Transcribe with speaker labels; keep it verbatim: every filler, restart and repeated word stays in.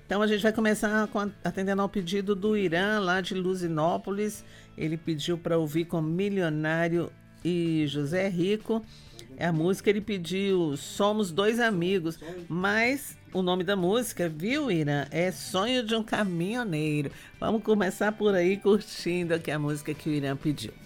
Speaker 1: Então a gente vai começar com a, atendendo ao pedido do Irã, lá de Luzinópolis. Ele pediu para ouvir com Milionário e José Rico. É a música, ele pediu Somos Dois Amigos, mas o nome da música, viu, Irã? É Sonho de um Caminhoneiro. Vamos começar por aí curtindo aqui a música que o Irã pediu.